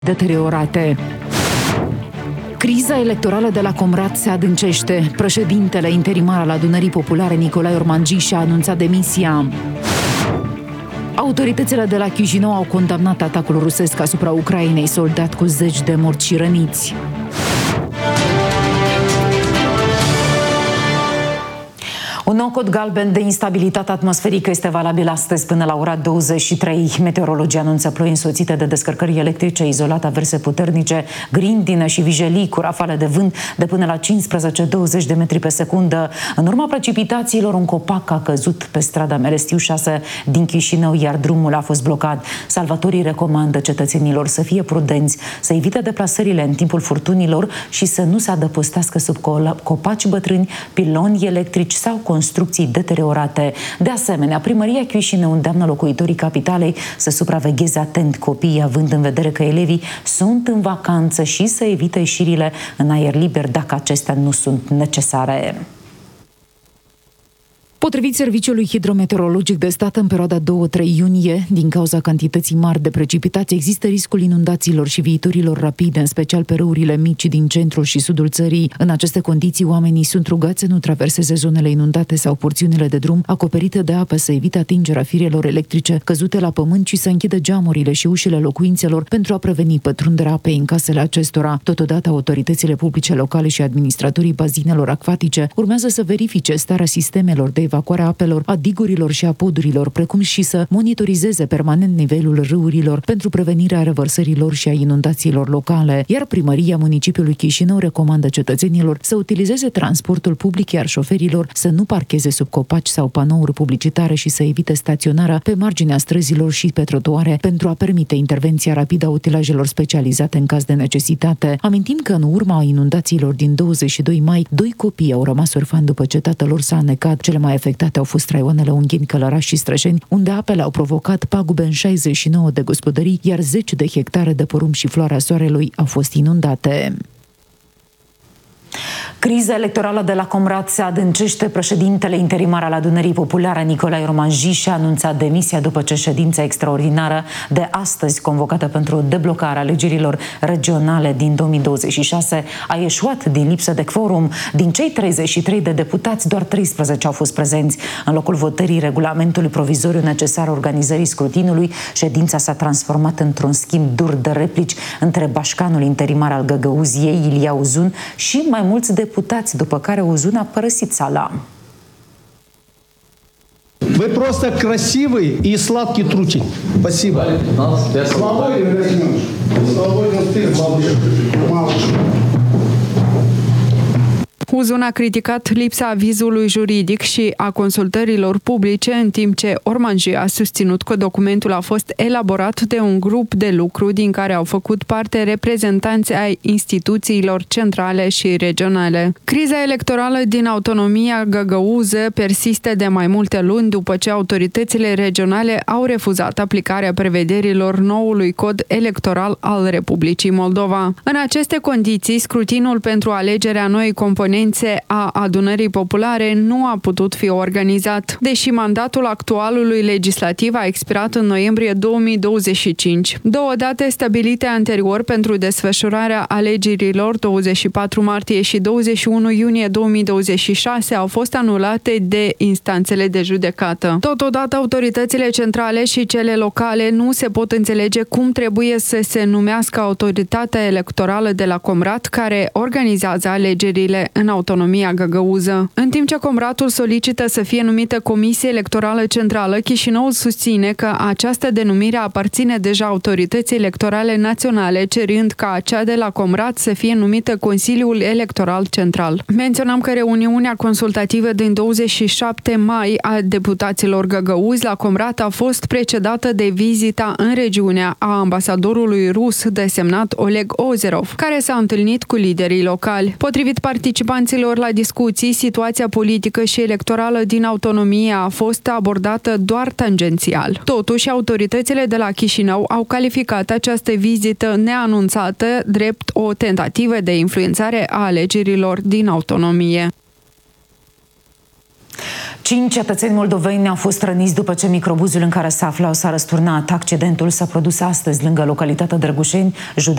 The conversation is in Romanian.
deteriorate. Criza electorală de la Comrat se adâncește. Președintele interimar al Adunării Populare, Nicolae Ormanji, și-a anunțat demisia. Autoritățile de la Chișinău au condamnat atacul rusesc asupra Ucrainei, soldat cu 10 de morți și răniți. Un nou cod galben de instabilitate atmosferică este valabil astăzi până la ora 23. Meteorologii anunță ploi însoțite de descărcări electrice, izolate, averse puternice, grindină și vijelii cu rafale de vânt de până la 15-20 de metri pe secundă. În urma precipitațiilor, un copac a căzut pe strada Merestiu 6 din Chișinău, iar drumul a fost blocat. Salvatorii recomandă cetățenilor să fie prudenți, să evite deplasările în timpul furtunilor și să nu se adăpostească sub copaci bătrâni, piloni electrici sau construcții deteriorate. De asemenea, Primăria Chișinău îndeamnă locuitorii capitalei să supravegheze atent copiii, având în vedere că elevii sunt în vacanță, și să evite ieșirile în aer liber dacă acestea nu sunt necesare. Potrivit Serviciului Hidrometeorologic de Stat, în perioada 2-3 iunie, din cauza cantității mari de precipitații, există riscul inundațiilor și viitorilor rapide, în special pe râurile mici din centrul și sudul țării. În aceste condiții, oamenii sunt rugați să nu traverseze zonele inundate sau porțiunile de drum acoperite de apă, să evite atingerea firelor electrice căzute la pământ și să închidă geamurile și ușile locuințelor pentru a preveni pătrunderea apei în casele acestora. Totodată, autoritățile publice locale și administratorii bazinelor acvatice urmează să verifice starea sistemelor de evacuarea apelor, a digurilor și a podurilor, precum și să monitorizeze permanent nivelul râurilor pentru prevenirea revărsărilor și a inundațiilor locale. Iar Primăria Municipiului Chișinău recomandă cetățenilor să utilizeze transportul public, iar șoferilor să nu parcheze sub copaci sau panouri publicitare și să evite staționarea pe marginea străzilor și pe trotuare pentru a permite intervenția rapidă a utilajelor specializate în caz de necesitate. Amintim că în urma inundațiilor din 22 mai, 2 copii au rămas orfani după ce tatăl lor s-a anecat. Cele mai afectate au fost raioanele Ungheni, Călăraș și Străjeni, unde apele au provocat pagube în 69 de gospodării, iar 10 de hectare de porumb și floarea soarelui au fost inundate. Criza electorală de la Comrat se adâncește. Președintele interimar al Adunării Populare, Nicolae Ormanji, și-a anunțat demisia după ce ședința extraordinară de astăzi, convocată pentru deblocarea alegerilor regionale din 2026, a ieșuat din lipsă de quorum. Din cei 33 de deputați, doar 13 au fost prezenți. În locul votării regulamentului provizoriu necesar organizării scrutinului, ședința s-a transformat într-un schimb dur de replici între bașcanul interimar al Găgăuziei, Ilia Uzun, și mai mulți deputați, după care Uzun a părăsit sala. Вы просто красивый и сладкий трутень. Спасибо. Свободен, свободен ты, малыш. Uzun a criticat lipsa avizului juridic și a consultărilor publice, în timp ce Ormanji a susținut că documentul a fost elaborat de un grup de lucru din care au făcut parte reprezentanți ai instituțiilor centrale și regionale. Criza electorală din autonomia găgăuză persistă de mai multe luni după ce autoritățile regionale au refuzat aplicarea prevederilor noului cod electoral al Republicii Moldova. În aceste condiții, scrutinul pentru alegerea noii componențe a Adunării Populare nu a putut fi organizat, deși mandatul actualului legislativ a expirat în noiembrie 2025. Două date stabilite anterior pentru desfășurarea alegerilor, 24 martie și 21 iunie 2026, au fost anulate de instanțele de judecată. Totodată, autoritățile centrale și cele locale nu se pot înțelege cum trebuie să se numească autoritatea electorală de la Comrat, care organizează alegerile în autonomia găgăuză. În timp ce Comratul solicită să fie numită Comisie Electorală Centrală, Chișinăul susține că această denumire aparține deja autorității electorale naționale, cerând ca cea de la Comrat să fie numită Consiliul Electoral Central. Menționăm că reuniunea consultativă din 27 mai a deputaților găgăuzi la Comrat a fost precedată de vizita în regiunea a ambasadorului rus desemnat Oleg Ozerov, care s-a întâlnit cu liderii locali. Potrivit participanților la discuții, situația politică și electorală din autonomie a fost abordată doar tangențial. Totuși, autoritățile de la Chișinău au calificat această vizită neanunțată drept o tentativă de influențare a alegerilor din autonomie. 5 cetățeni moldoveni au fost răniți după ce microbuzul în care se aflau s-a răsturnat. Accidentul s-a produs astăzi lângă localitatea Drăgușeni,